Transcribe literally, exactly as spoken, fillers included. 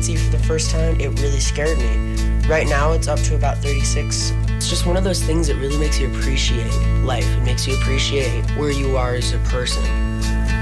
pregnancy for the first time, it really scared me. Right now, it's up to about thirty-six. It's just one of those things that really makes you appreciate life. It makes you appreciate where you are as a person.